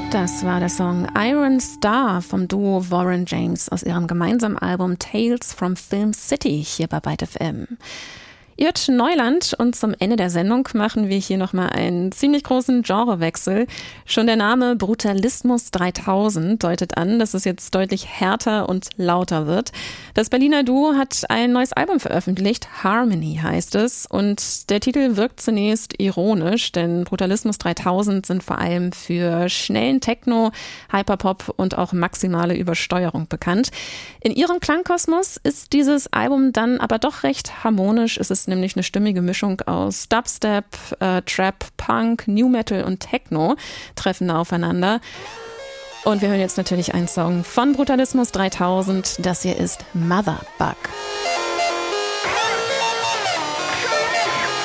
Das war der Song Iron Star vom Duo Warren James aus ihrem gemeinsamen Album Tales from Film City hier bei Byte FM. Ihr hört Neuland und zum Ende der Sendung machen wir hier nochmal einen ziemlich großen Genrewechsel. Schon der Name Brutalismus 3000 deutet an, dass es jetzt deutlich härter und lauter wird. Das Berliner Duo hat ein neues Album veröffentlicht, Harmony heißt es, und der Titel wirkt zunächst ironisch, denn Brutalismus 3000 sind vor allem für schnellen Techno, Hyperpop und auch maximale Übersteuerung bekannt. In ihrem Klangkosmos ist dieses Album dann aber doch recht harmonisch. Es ist nämlich eine stimmige Mischung aus Dubstep, Trap, Punk, New Metal und Techno treffen da aufeinander. Und wir hören jetzt natürlich einen Song von Brutalismus 3000. Das hier ist Mother Bug.